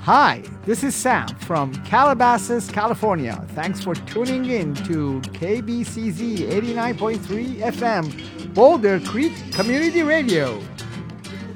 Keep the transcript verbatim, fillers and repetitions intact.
Hi, this is Sam from Calabasas, California. Thanks for tuning in to K B C Z eighty-nine point three F M, Boulder Creek Community Radio.